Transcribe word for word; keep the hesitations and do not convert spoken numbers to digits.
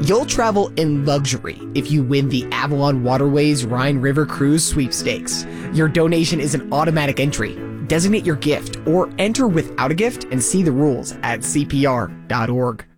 You'll travel in luxury if you win the Avalon Waterways Rhine River Cruise Sweepstakes. Your donation is an automatic entry. Designate your gift or enter without a gift and see the rules at C P R dot org.